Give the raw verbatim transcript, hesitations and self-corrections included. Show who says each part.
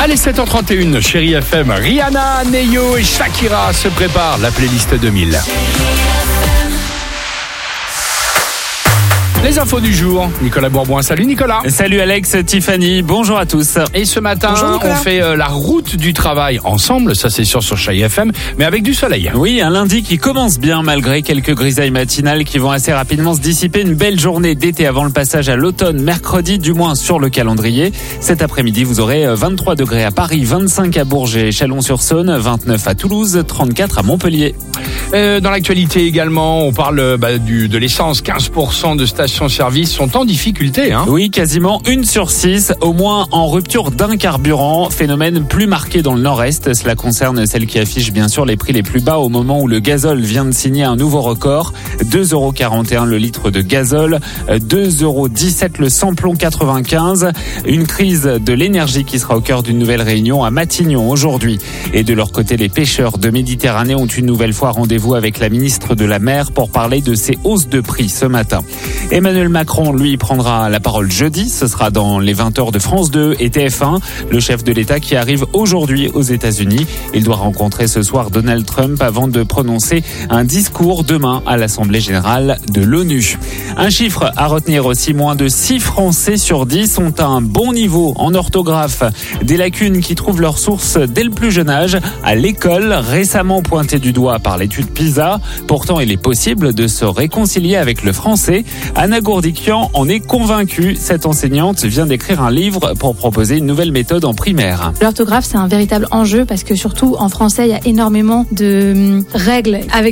Speaker 1: Allez, sept heures trente et un, Chérie F M, Rihanna, Neyo et Shakira se préparent la playlist deux mille. Les infos du jour, Nicolas Bourboin. Salut Nicolas.
Speaker 2: Salut Alex, Tiffany, bonjour à tous.
Speaker 1: Et ce matin,
Speaker 3: bonjour,
Speaker 1: on fait euh, la route du travail ensemble, ça c'est sûr sur Chérie F M, mais avec du soleil.
Speaker 2: Oui, un lundi qui commence bien malgré quelques grisailles matinales qui vont assez rapidement se dissiper. Une belle journée d'été avant le passage à l'automne, mercredi du moins sur le calendrier. Cet après-midi, vous aurez vingt-trois degrés à Paris, vingt-cinq à Bourget, Chalon-sur-Saône, vingt-neuf à Toulouse, trente-quatre à Montpellier.
Speaker 1: Euh, dans l'actualité également, on parle bah, du, de l'essence, quinze pour cent de stations-service sont en difficulté. Hein.
Speaker 2: Oui, quasiment une sur six, au moins en rupture d'un carburant. Phénomène plus marqué dans le nord-est. Cela concerne celles qui affichent bien sûr les prix les plus bas au moment où le gazole vient de signer un nouveau record. deux euros quarante et un le litre de gazole, deux euros dix-sept le samplon quatre-vingt-quinze. Une crise de l'énergie qui sera au cœur d'une nouvelle réunion à Matignon aujourd'hui. Et de leur côté, les pêcheurs de Méditerranée ont une nouvelle fois rendez-vous avec la ministre de la Mer pour parler de ces hausses de prix ce matin. Emmanuel Macron, lui, prendra la parole jeudi. Ce sera dans les vingt heures de France deux et T F un. Le chef de l'État qui arrive aujourd'hui aux États-Unis. Il doit rencontrer ce soir Donald Trump avant de prononcer un discours demain à l'Assemblée générale de l'ONU. Un chiffre à retenir aussi, moins de six Français sur dix ont un bon niveau en orthographe. Des lacunes qui trouvent leur source dès le plus jeune âge à l'école, récemment pointée du doigt par l'étude PISA. Pourtant, il est possible de se réconcilier avec le français. Anna Gourdikian en est convaincue. Cette enseignante vient d'écrire un livre pour proposer une nouvelle méthode en primaire.
Speaker 3: L'orthographe, c'est un véritable enjeu parce que surtout en français, il y a énormément de règles avec